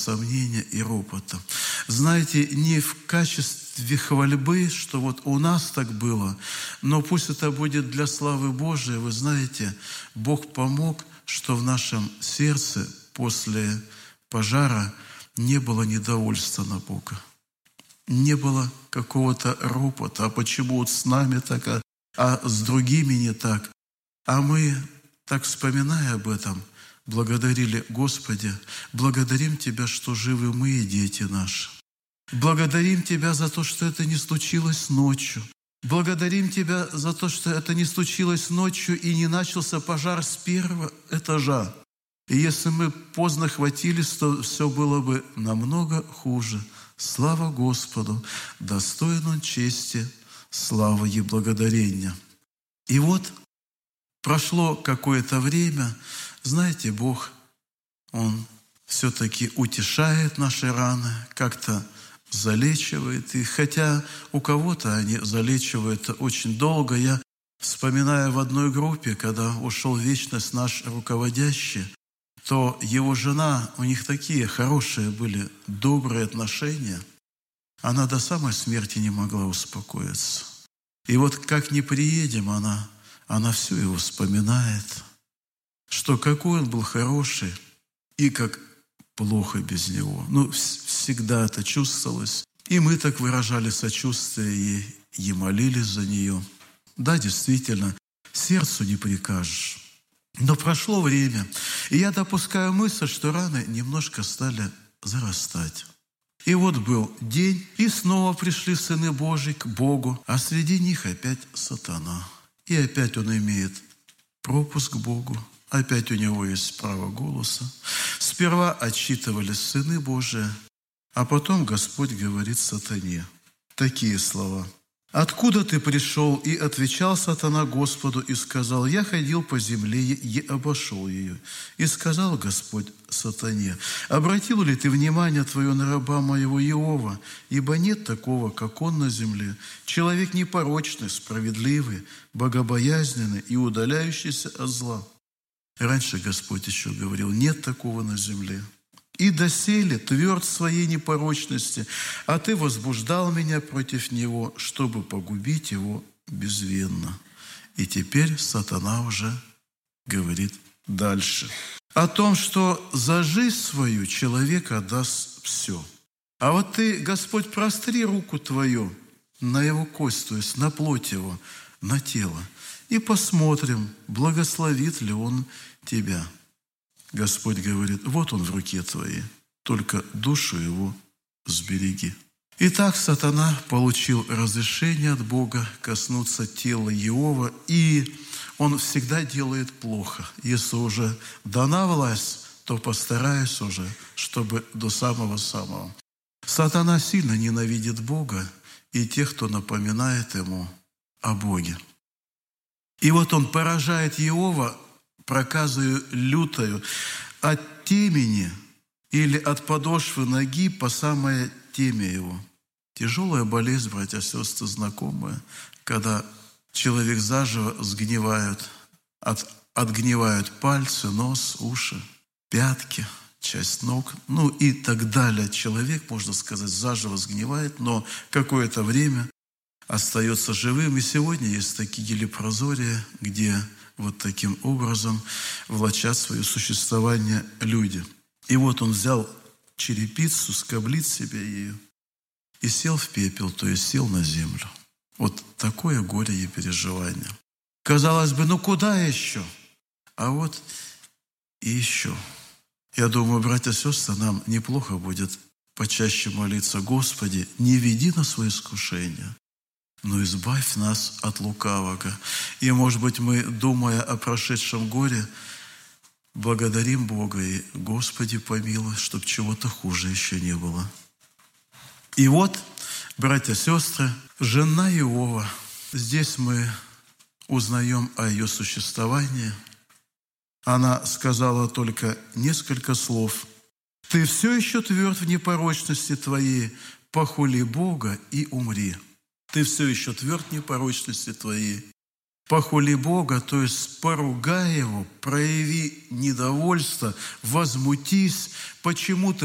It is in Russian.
сомнения и ропота. Знаете, не в качестве хвальбы, что вот у нас так было, но пусть это будет для славы Божией. Вы знаете, Бог помог, что в нашем сердце после пожара не было недовольства на Бога. Не было какого-то ропота, а почему вот с нами так, а с другими не так. А мы, так вспоминая об этом, благодарили: Господи, благодарим Тебя, что живы мы и дети наши. Благодарим Тебя за то, что это не случилось ночью. Благодарим Тебя за то, что это не случилось ночью и не начался пожар с первого этажа. И если мы поздно хватились, то все было бы намного хуже. Слава Господу, достоин Он чести, славы и благодарения. И вот прошло какое-то время, знаете, Бог, Он все-таки утешает наши раны, как-то залечивает. И хотя у кого-то они залечивают очень долго, я вспоминаю в одной группе, когда ушел в вечность наш руководящий, то его жена, у них такие хорошие были, добрые отношения, она до самой смерти не могла успокоиться. И вот как ни приедем, она все его вспоминает, что какой он был хороший и как плохо без него. Всегда это чувствовалось. И мы так выражали сочувствие ей и молились за нее. Да, действительно, сердцу не прикажешь. Но прошло время, и я допускаю мысль, что раны немножко стали зарастать. И вот был день, и снова пришли сыны Божьи к Богу, а среди них опять сатана. И опять он имеет пропуск к Богу, опять у него есть право голоса. Сперва отчитывались сыны Божии, а потом Господь говорит сатане такие слова: «Откуда ты пришел?» И отвечал сатана Господу и сказал: «Я ходил по земле и обошел ее». И сказал Господь сатане: «Обратил ли ты внимание твое на раба моего Иова? Ибо нет такого, как он на земле, человек непорочный, справедливый, богобоязненный и удаляющийся от зла». Раньше Господь еще говорил: нет такого на земле. «И доселе тверд в своей непорочности, а ты возбуждал меня против него, чтобы погубить его безвинно». И теперь сатана уже говорит дальше о том, что за жизнь свою человек отдаст все. А вот ты, Господь, простри руку твою на его кость, то есть на плоть его, на тело, и посмотрим, благословит ли он тебя. Господь говорит: вот он в руке твоей, только душу его сбереги. Итак, сатана получил разрешение от Бога коснуться тела Иова, и он всегда делает плохо. Если уже дана власть, то постараюсь уже, чтобы до самого-самого. Сатана сильно ненавидит Бога и тех, кто напоминает ему о Боге. И вот он поражает Иова проказою лютою от темени или от подошвы ноги по самое темя его. Тяжелая болезнь, братья и сестры, знакомая, когда человек заживо сгнивают, отгнивают пальцы, нос, уши, пятки, часть ног, и так далее. Человек, можно сказать, заживо сгнивает, но какое-то время остается живым. И сегодня есть такие лепрозория, где вот таким образом влачат свое существование люди. И вот он взял черепицу, скоблит себя ею и сел в пепел, то есть сел на землю. Вот такое горе и переживание. Казалось бы, куда еще? А вот и еще. Я думаю, братья и сестры, нам неплохо будет почаще молиться: Господи, не веди нас в искушение, но избавь нас от лукавого. И, может быть, мы, думая о прошедшем горе, благодарим Бога и: Господи, помилуй, чтобы чего-то хуже еще не было. И вот, братья и сестры, жена Иова. Здесь мы узнаем о ее существовании. Она сказала только несколько слов: «Ты все еще тверд в непорочности твоей, похули Бога и умри». Ты все еще тверд в непорочности твоей. Похули Бога, то есть поругай Его, прояви недовольство, возмутись, почему ты